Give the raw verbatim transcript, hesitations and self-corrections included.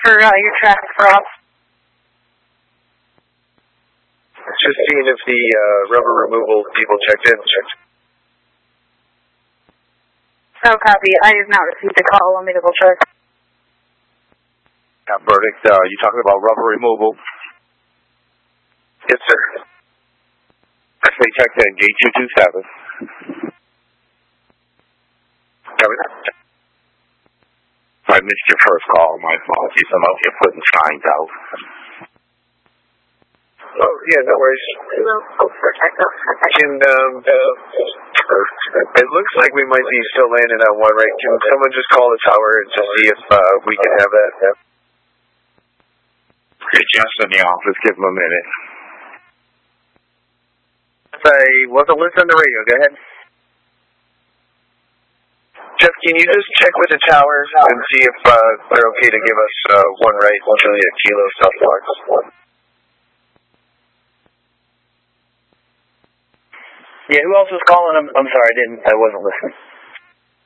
for uh, your traffic fraud. Just seeing if the uh, rubber removal people checked in. Checked. No copy. I have not received a call. Let me double check. Yeah, verdict. Uh, you talking about rubber removal? Yes, sir. They checked in gate two two seven. I missed your first call. My apologies. I'm out here putting signs out. Oh, yeah, no worries. Can, um, uh, it looks like we might be still landing on one, right? Can someone just call the tower and just see if uh, we can have that? Yeah. It's just in the office. Give them a minute. I wasn't listening on the radio. Go ahead. Jeff, can you just check with the towers and see if uh, they're okay to give us uh, one right, one Juliet Kilo Southbox? Yeah, who else was calling? I'm, I'm sorry, I didn't. I wasn't listening.